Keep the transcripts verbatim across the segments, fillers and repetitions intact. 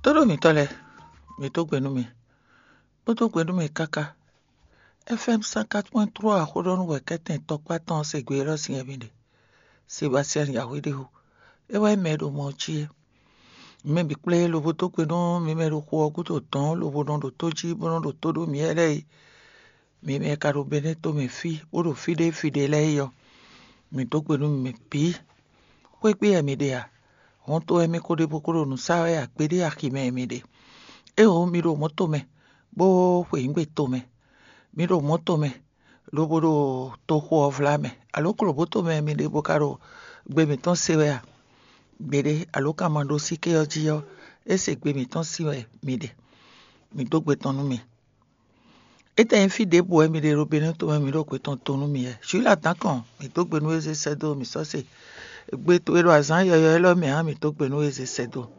Todo mi tole, mi to gbenu mi. Bo to gbenu mi kaka. F M cent quatre point trois, hodon we keten tokpa ton se gwero sin ebinde. Sébastien Yahweh ho. E wa medo mo chi. Me bi play lo to gbenu mi me ro ko to ton lo bodon do toji bodon do todo mi ele. Mi me karo beneto me fi, o do fide fidele yo. Mi to gbenu mi pi. Kwe pe mi de a. Wọ́n tó ẹ̀mí kó dé bókóró nù sáré àpédé àkìmẹ́ ẹ̀mí dé. Ẹ ò mi ro mọ́tò mẹ́ bó pè ń gbé tó mẹ́. Mi ro mọ́tò mẹ́ ló bóró tó kó ọ̀fla mẹ́. Àlókòrò bó tó mẹ́ mi dé bókárò gbé mi tán sí wẹ́ à. Gbèrè àlókà máa do sí kéyọ́ jíyọ́. Ẹ sì gbé mi tán sí wẹ́ mi dé. Mi tó gbé tán nú mi. Ẹ tẹ̀ ń fi dé bò ẹ̀mí dé robinrin tó mẹ́ mi ló gbé tán tó nú mi ẹ̀. Ṣùlá tán kàn mi tó gbé nú ẹ̀ sẹ́dọ̀ mi sọ́sẹ̀. Gbe to ero azan yoyo elo mi ha mi to gbe nu eze sedo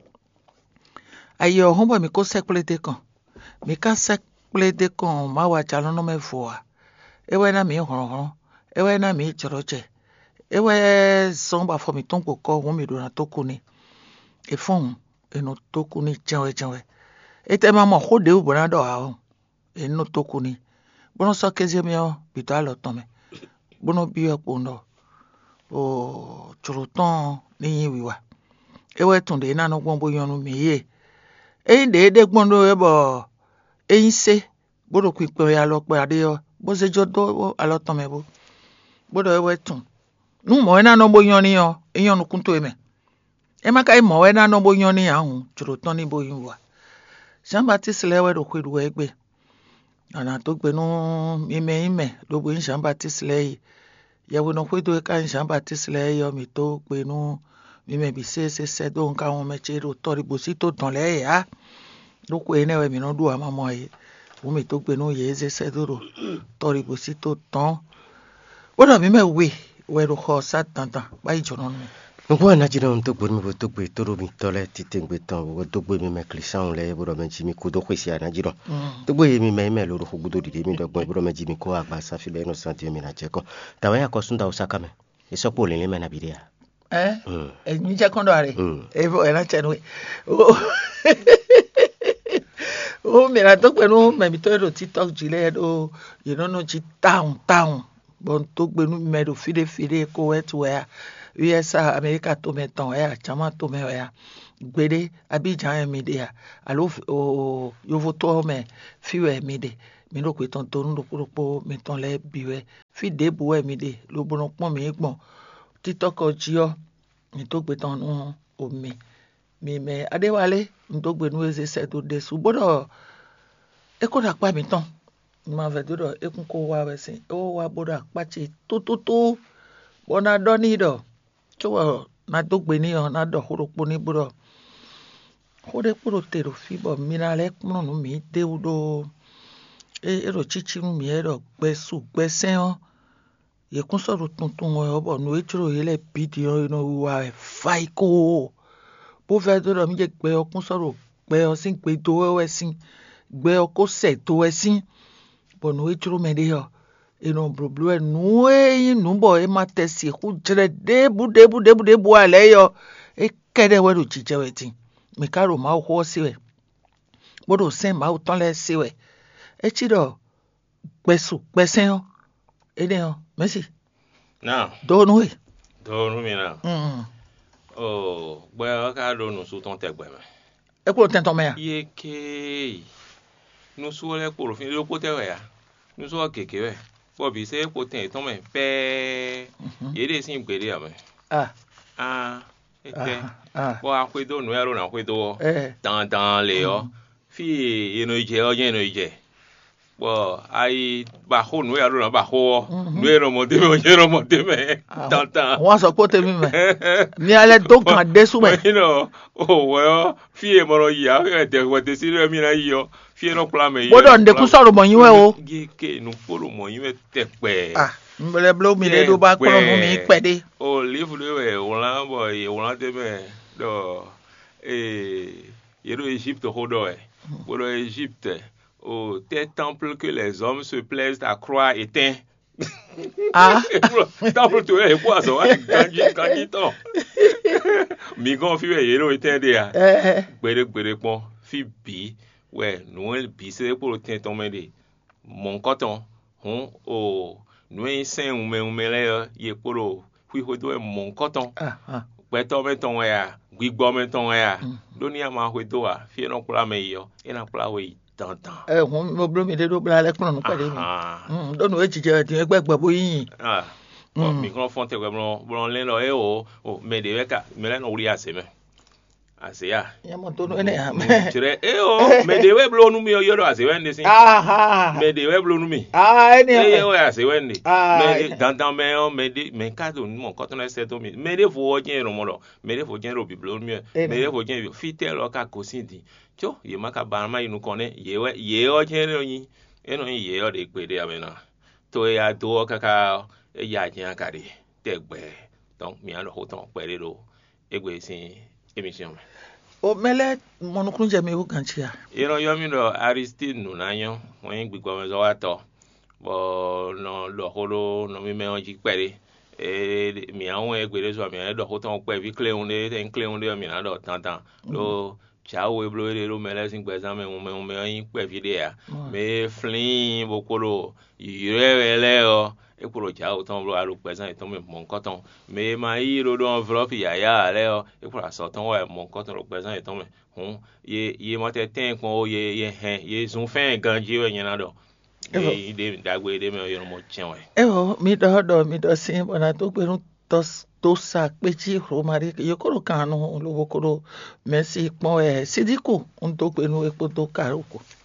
aye ohun bo mi ko seplede kan mi ka seplede kan ma wa jalo no me fo a ewe na mi horon horon ewe na mi joroje ewe son ba fo mi ton ko ko won mi do na to ku ni e fon eno to ku ni jewe jewe e te ma mo ho de u bo na do ha o eno to ku ni bono so keze mi o bi to alo ton me bono bi o po no o churuton ni wiwa ewe tunde na no gbon boyonu mi ye eyin de de gbon do ebo eyin se bodo ku ipe ya lo pe ade yo bo se jo do aloton me bo bodo ewe tun nu mo na no boyoni yo eyan nu kun to eme e ma kai mo we na no boyoni ahun churuton ni boyun wa Jean Baptiste lewe do ku idu egbe ana to gbe nu ime ime do bo Jean Baptiste le yawo no kwedo ka Jean Baptiste le yo mi to pe nu mi me bi se se se do nka won me che ro tori bo si to ton le ya do ko ene we mi no do ama mo yi wo mi to pe nu ye se se do ro tori bo si to ton wodo mi me we we ro kho sa tan tan ba ijo no mi Ngwa na jira on to gbe mi bo to gbe to ro mi to le ti te gbe tan wo to gbe mi me client le bo ro me ji mi ko do kwesi ana jiro to gbe mi me me lo ro gudo dide mi do gbe bo ro me ji mi ko agba sa fi be no santi mi na je ko ta wa ya ko sunda osaka me iso po le le me na bi dia eh e mi je kondo are e bo e na chenu o o mi ra to gbe nu me mi to ro TikTok jile do you know no ji town town bon to gbe nu me do fide fide ko wet where U S A America to me ton ya chama to me ya gbede Abidjan mi de ya alo o yo voto me fiwe mi de mi ro pe ton to nu ro po mi ton le biwe fi de bo mi de lo bono pon mi gbon TikTok ojo mi to gbe ton nu o mi mi me Adewale mi to gbe nu eze se to de su bodo e ko da pa mi ton ma ve do e kun ko wa we sin o wa bodo pa che to to to bona do ni do Chowa na dogbe ni o na do horopo ni buro hore puro tero fibo minale kuno nu mi de udo e ero chichi nu mi ero gbe su gbe sen o ye kun so ro tuntun o obo nu ejuro ile video ino wa faiko bo fe do mi je gbe o kun so ro gbe o sin gbe do we sin gbe o ko se to we sin bo nu ejuro me de yo ino blue nu e nu bo e ma tesi ku jere de bu de bu de bu de bu ale yo e kede we ru jije we tin mi karo ma ho si we bodo sen ma o ton le si we e chi do pesu pesen o e de o merci now do nu e do nu mi now mm oh gbe ka do nu su ton te gbe me e ko ten ton me ya ye ke nu su le ko ro fin lo ko te we ya nu su o keke we bo bi se ko ten ton me pe ye de sin gbe de ame ah ah ete ah bo a kwe do nu ya ro na kwe do eh dan dan le yo fi eno je o je eno je bo ai ba ho nu ya ro na ba ho nu ero mo de me o je ero mo de me dan dan wọ́n sọ pé tèmi me mi ale do kan de su me you know oh well fi e mo ro ya e de wo de si re mi na yo fi no plan me bodo nde ku sọ̀rọ̀ mo yin we o ge nu poro mo yin we te pe ah mbele blo mi le do ba ko nu mi pe de o live le we o la bo e o la te me do eh yero Égypte ho do e bodo Égypte au tes temples que les hommes se plaisent à croire éteints ah temple to e kwa so ganji ganji to mi gon fi we yero éteint de ya eh gbere gbere pon fi bi ouais nous bi c'est pour ten tomber de mon coton on o nous saint ou mais ou mais là y pour fi hodo mon coton ah ah pẹ̀tọ́ mẹ́tọ́ wọn yà gbígbọ́ mẹ́tọ́ wọn yà lónìí àmọ́ àhwẹ́tọ́ wa fi ẹ̀nà kúrò àmọ́ ẹ̀yọ ẹ̀nà kúrò àwọ̀ yìí dandan. ẹ hun mo bolo mi de do bla le kúrò nípa de mi lónìí o jíjẹ ẹdín ẹgbẹ́ gbàgbó yìnyín. mi kàn fọ́n tẹ̀wé bọ́lọ́ lẹ́nu ẹ̀ o o mẹ́ẹ̀dẹ̀ wẹ́ ká mẹ́lẹ́ náà wúri àṣẹ mẹ́ àṣẹ yà. yàmọ̀ tó ní ẹ̀ mẹ́. tẹ̀rẹ̀ ẹ o mẹ́ẹ̀dẹ̀ wẹ́ bolo nu mi yọ yọ̀dọ̀ àṣẹ wẹ́ ndé sí. mẹ́ẹ̀dẹ̀ wẹ́ bolo nu mi. ẹni ẹ̀ ẹ yẹ àṣẹ wẹ́ ndé. mẹ́ẹ̀dẹ̀ dandan mẹ́ ọ mẹ́ẹ̀dẹ̀ mẹ́ ká tó ní mọ̀ kọ́tún ẹsẹ̀ tó mi mẹ́ẹ̀dẹ̀ fò wọ́ jẹ́ ìrọ̀mọ́ lọ mẹ́ẹ̀dẹ̀ fò jẹ́ ìrọ̀bì bolo nu mi mẹ́ẹ̀dẹ̀ fò jẹ́ fi tẹ́ lọ ká kó sí di tso yìí má ka barama yìí nu kọ́ ne yẹ ọ jẹ́ ẹ̀rọ yìí ẹ̀rọ yìí yẹ ọ de pè dé àmì náà tó yà tó ọ kàkà ẹ̀ yà jẹ́ àkàdé tẹ̀ gbẹ́ donc mi à lọ kó tán pẹ̀lẹ́ lo ẹgbẹ́ sí émission mi. o mẹlẹ mọnukun jẹ mi o kan ci ya. yọrọ yọ mi lọ Aristide nuna yan wọn yín gbígbọ́ mi sọ wa tọ bọ́ nọ lọ́kọ́lọ́ nọ mi mẹ́wọ́n jí pẹ̀lẹ́ ee mi àwọn ẹgbẹ́ sọ mi à lọ kó tán pẹ̀ fi kílẹ̀ ń dé ń kílẹ̀ ń dé mi à lọ tán tán ló tsawo eblo de lo mele sin gbẹ̀san mẹ ŋun mẹ ŋun mẹ yin pẹ̀ fi de ya mẹ flin bokolo yìrẹ wẹlẹ ọ ekuro tsawo tán bolo alo gbẹ̀san ìtàn mẹ mọ nkọtàn mẹ ma yi lo do enveloppe yàyà alẹ ọ ekuro asọtàn wà mọ nkọtàn lo gbẹ̀san ìtàn mẹ hun ye ye mọtẹ tẹn kàn ó ye ye hẹn ye zun fẹn ganji wẹ nyina dọ ye de dagbe de mẹ yọrọ mọ tiẹn wẹ. ẹ wọ mi dọ dọ mi dọ sí bọ̀nà tó gbẹrun tọ́sí. tó sa péjì romari yokoro kanu lówó koro mẹ́sì pọ́n ẹ̀ sídìkù ń tó pinnu epo tó kàrókò.